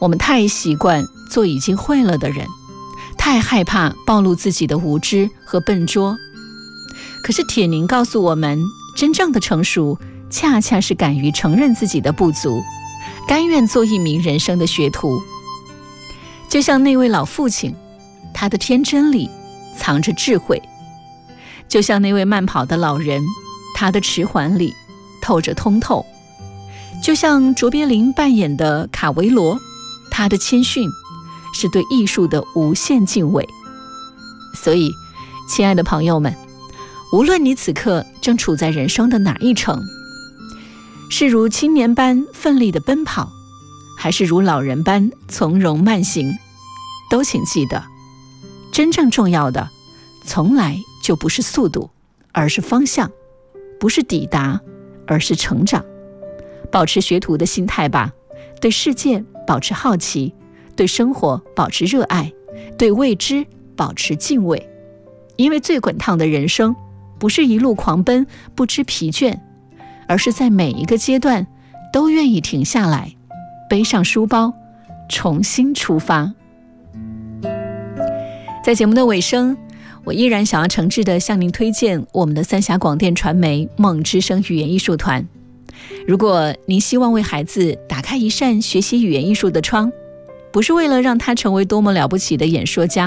我们太习惯做已经会了的人，太害怕暴露自己的无知和笨拙。可是铁凝告诉我们，真正的成熟恰恰是敢于承认自己的不足，甘愿做一名人生的学徒。就像那位老父亲，他的天真里藏着智慧；就像那位慢跑的老人，他的迟缓里透着通透；就像卓别林扮演的卡维罗，他的谦逊是对艺术的无限敬畏。所以，亲爱的朋友们，无论你此刻正处在人生的哪一程，是如青年般奋力的奔跑，还是如老人般从容慢行，都请记得，真正重要的从来就不是速度，而是方向；不是抵达，而是成长。保持学徒的心态吧，对世界保持好奇，对生活保持热爱，对未知保持敬畏。因为最滚烫的人生，不是一路狂奔不知疲倦，而是在每一个阶段都愿意停下来，背上书包，重新出发。在节目的尾声，我依然想要诚挚地向您推荐我们的三峡广电传媒梦之声语言艺术团。如果您希望为孩子打开一扇学习语言艺术的窗，不是为了让他成为多么了不起的演说家，